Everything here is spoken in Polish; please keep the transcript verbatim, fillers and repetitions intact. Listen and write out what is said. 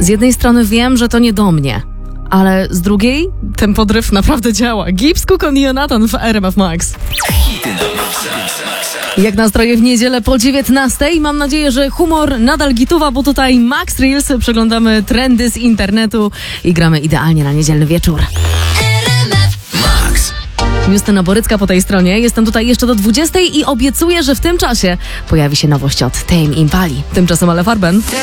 Z jednej strony wiem, że to nie do mnie, ale z drugiej ten podryw naprawdę działa. Gibbs, Cook i Jonathan w R M F Max. Jak nastroje w niedzielę po dziewiętnastej? Mam nadzieję, że humor nadal gituwa, bo tutaj Max Reels, przeglądamy trendy z internetu i gramy idealnie na niedzielny wieczór. Max. Justyna Borycka po tej stronie. Jestem tutaj jeszcze do dwudziestej i obiecuję, że w tym czasie pojawi się nowość od Tame Impali. Tymczasem Ale Farben.